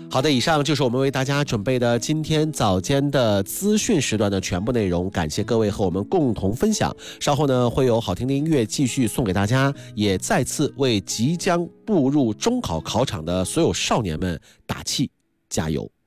好的，以上就是我们为大家准备的今天早间的资讯时段的全部内容，感谢各位和我们共同分享。稍后呢，会有好听的音乐继续送给大家，也再次为即将步入中考考场的所有少年们打气，加油！